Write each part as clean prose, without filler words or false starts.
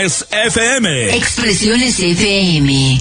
FM. Expresiones FM.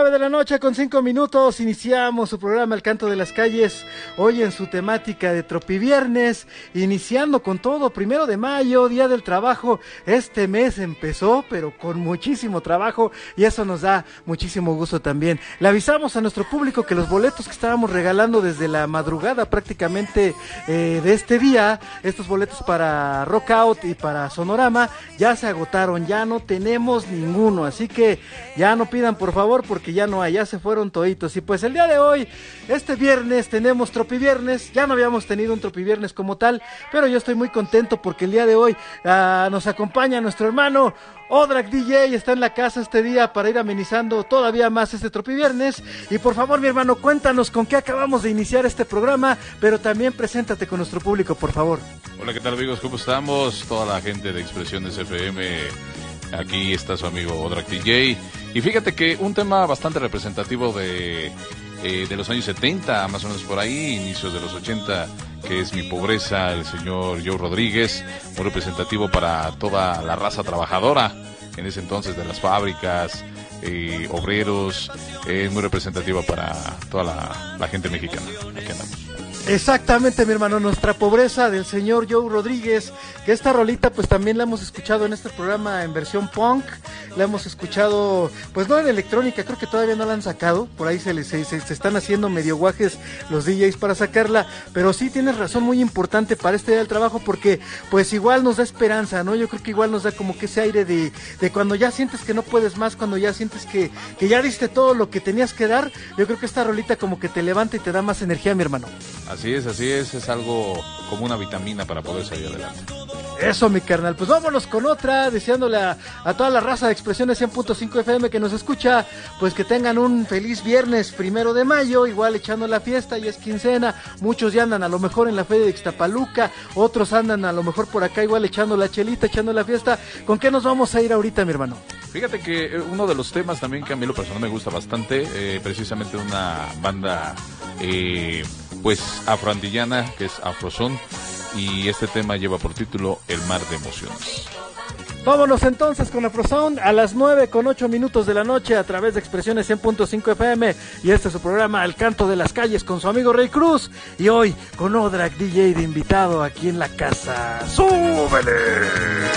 9:05 iniciamos su programa El Canto de las Calles, hoy en su temática de Tropiviernes, iniciando con todo, 1 de mayo, Día del Trabajo. Este mes empezó, pero con muchísimo trabajo, y eso nos da muchísimo gusto también. Le avisamos a nuestro público que los boletos que estábamos regalando desde la madrugada prácticamente de este día, estos boletos para Rock Out y para Sonorama, ya se agotaron, ya no tenemos ninguno, así que ya no pidan por favor, porque ya no hay, ya se fueron toditos. Y pues el día de hoy, este viernes, tenemos Tropiviernes. Ya no habíamos tenido un Tropiviernes como tal, pero yo estoy muy contento porque el día de hoy nos acompaña nuestro hermano Odrak DJ, está en la casa este día para ir amenizando todavía más este Tropiviernes. Y por favor, mi hermano, cuéntanos con qué acabamos de iniciar este programa, pero también preséntate con nuestro público, por favor. Hola, ¿qué tal, amigos? ¿Cómo estamos? Toda la gente de Expresiones FM, aquí está su amigo Odrak DJ. Y fíjate que un tema bastante representativo de los años 70, más o menos por ahí, inicios de los 80, que es Mi Pobreza, el señor Joe Rodríguez, muy representativo para toda la raza trabajadora, en ese entonces de las fábricas, obreros, muy representativo para toda la gente mexicana. Aquí andamos. Exactamente, mi hermano, Nuestra Pobreza, del señor Joe Rodríguez, que esta rolita pues también la hemos escuchado en este programa en versión punk, la hemos escuchado pues no en electrónica, creo que todavía no la han sacado, por ahí se están haciendo medio guajes los DJs para sacarla, pero sí tienes razón, muy importante para este día del trabajo, porque pues igual nos da esperanza, ¿no? Yo creo que igual nos da como que ese aire de cuando ya sientes que no puedes más, cuando ya sientes que ya diste todo lo que tenías que dar. Yo creo que esta rolita como que te levanta y te da más energía, mi hermano. Así es algo como una vitamina para poder salir adelante. Eso, mi carnal, pues vámonos con otra, deseándole a toda la raza de Expresiones 100.5 FM que nos escucha, pues que tengan un feliz viernes 1 de mayo, igual echando la fiesta, y es quincena, muchos ya andan a lo mejor en la feria de Ixtapaluca, otros andan a lo mejor por acá igual echando la chelita, echando la fiesta. ¿Con qué nos vamos a ir ahorita, mi hermano? Fíjate que uno de los temas también que a mí lo personal me gusta bastante, precisamente una banda pues afroantillana, que es Afrozone, y este tema lleva por título El Mar de Emociones. Vámonos entonces con Afrozone a las 9:08 de la noche a través de Expresiones 100.5 FM, y este es su programa El Canto de las Calles con su amigo Rey Cruz, y hoy con Odrak DJ de invitado aquí en la casa. ¡Súbele!